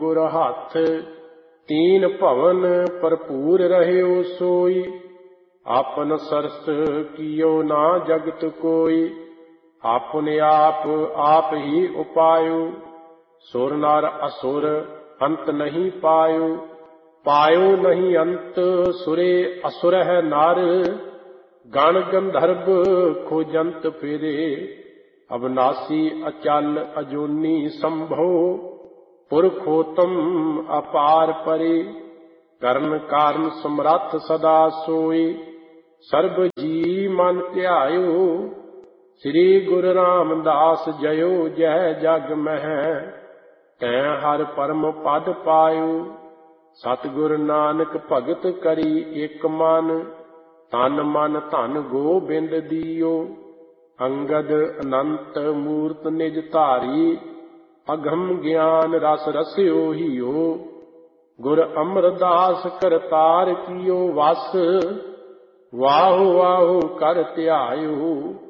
गुर हाथ तीन भवन भरपूर रह्यो सोई। आपन सरस कियो ना जगत कोई। आपने आप ही उपायो। सुर नर असुर अंत नहीं पायो। पायो नहीं अंत सुरे असुर है नर। गण गंधर्व खोजंत फिरे। अविनाशी अचल अजूनी संभो। पुरखोतम अपार परे। करण कारण समरथ सदा सोई। सर्ब जी मन ध्यायो। श्री गुरु रामदास जयो जय जग मह। तै हर परम पद पायो। सतगुरु नानक भगत करी एक मन। तन मन धन गोबिंद दियो। अंगद अनंत मूर्त निज धारी। अघम ज्ञान रस रस्यो हियो। गुर अमरदास करतार कियो वस। वाहो वाहो कर ध्यायो।